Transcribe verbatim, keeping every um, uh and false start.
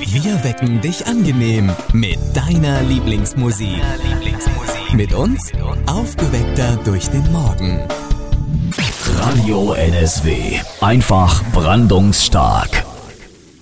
Wir wecken dich angenehm mit deiner Lieblingsmusik. Mit uns aufgeweckter durch den Morgen. Radio N S W. Einfach brandungsstark.